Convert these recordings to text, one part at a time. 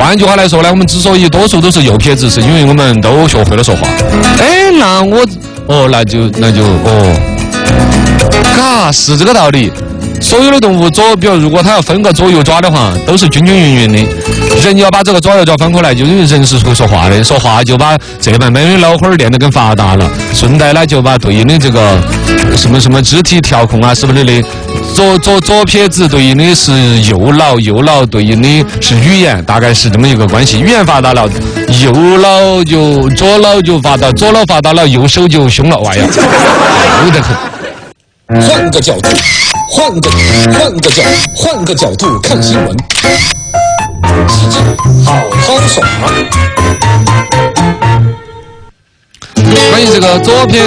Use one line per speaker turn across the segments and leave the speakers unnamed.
换句话来说呢，我们之所以多数都是右撇子，是因为我们都学会了说话。哎，那就嘎，是这个道理。所有的动物比如如果它要分个左右爪的话，都是均均匀匀的。人要把这个左右爪分开来，就因为人是会说话的，说话就把这半边的脑花练得更发达了，顺带呢就把对应的这个什么肢体调控啊，是不是的？左撇子对应的是右脑，右脑对应的是语言，大概是这么一个关系。语言发达了，左脑就发达，左脑发达了，右手就凶了。哎呀，有得很。
换个角度，换个角度看新闻，奇迹好好爽。
关于这个左撇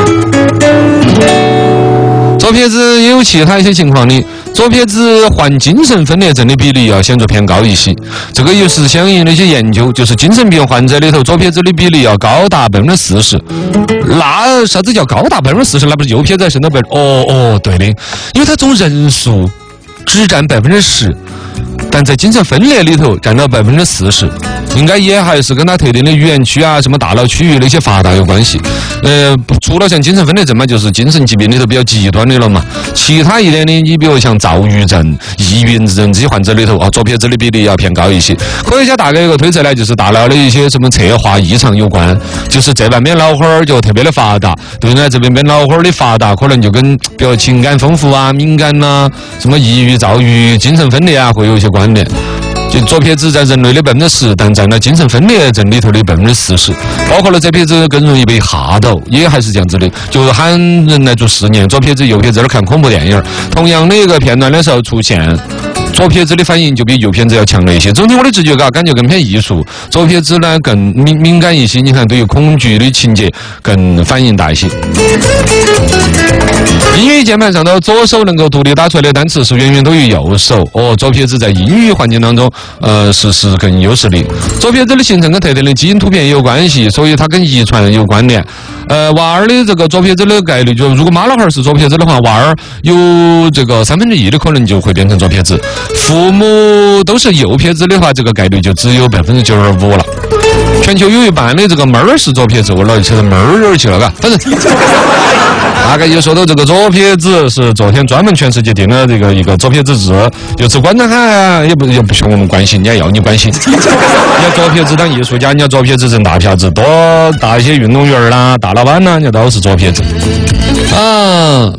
子也有其他一些情况的。左撇子患精神分裂症的比例要显著偏高一些，这个又是相应的一些研究，就是精神病患者里头左撇子的比例要高达40%。那啥子叫高达40%？那不是右撇子升到对的，因为它总人数只占10%，但在精神分裂里头占到40%，应该也还是跟它特定的语言区啊、什么大脑区域的一些发达有关系。除了像精神分裂症嘛，就是精神疾病里头比较极端的了嘛。其他一点的，你比如像躁郁症、抑郁症这些患者里头左撇子的比例要偏高一些。科学家大概有个推测呢，就是大脑的一些什么策划异常有关，就是这半边脑花就特别的发达，对呢，这边脑花的发达可能就跟比如情感丰富啊、敏感啊、什么抑郁、躁郁、精神分裂啊会有一些关联。就左撇子在人类的10%，但占了精神分裂症里头的40%，包括了这撇子更容易被吓到，也还是这样子的。就喊人来做试验，左撇子、右撇子在看恐怖电影，同样的一个片段的时候出现，左撇子的反应就比右撇子要强烈一些。总体我的直觉感觉更偏艺术，左撇子呢更敏感一些。你看，对于恐惧的情节更反应大一些。英语键盘上的左手能够独立打出来的单词是远远多于右手。左撇子在英语环境当中，是更优势的。左撇子的形成跟特定的基因突变也有关系，所以它跟遗传有关联。娃儿的这个左撇子的概率，就如果妈老汉儿是左撇子的话，娃儿有这个1/3的可能就会变成左撇子。父母都是右撇子的话，这个概率就只有95%了。全球有一半的这个妹儿是左撇子，我老去妹儿去了，嘎，反正大概就说到这个左撇子是昨天专门全世界定了这个一个左撇子日，就是观察哈也不需要我们关心，人家要你关心。你要左撇子当艺术家，你要左撇子挣大票子，多大一些运动员啦、大老板啦，人家都是左撇子。